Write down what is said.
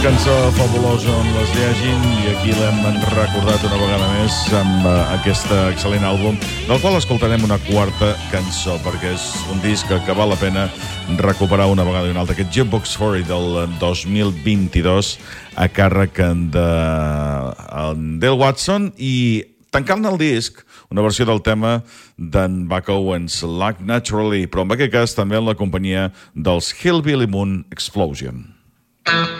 cançó fabulosa on les llegin, i aquí l'hem recordat una vegada més amb aquest excel·lent àlbum, del qual escoltarem una quarta cançó, perquè és un disc que val la pena recuperar una vegada i una altra. Aquest Jukebox for It del 2022 a càrrec de Dale Watson, i tancant el disc una versió del tema d'en Buck Owens, Luck Naturally, però en aquest cas també en la companyia dels Hillbilly Moon Explosion.